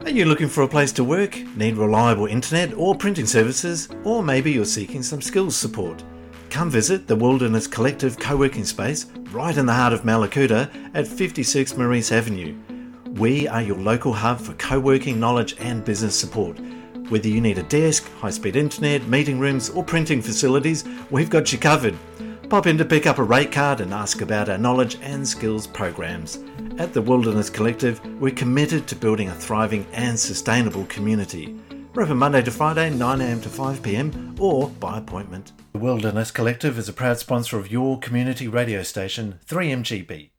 Are you looking for a place to work, need reliable internet or printing services, or maybe you're seeking some skills support? Come visit the Wilderness Collective co-working space right in the heart of Mallacoota at 56 Maurice Avenue. We are your local hub for co-working knowledge and business support. Whether you need a desk, high-speed internet, meeting rooms or printing facilities, we've got you covered. Pop in to pick up a rate card and ask about our knowledge and skills programs. At the Wilderness Collective, we're committed to building a thriving and sustainable community. We're open Monday to Friday, 9am to 5pm, or by appointment. The Wilderness Collective is a proud sponsor of your community radio station, 3MGB.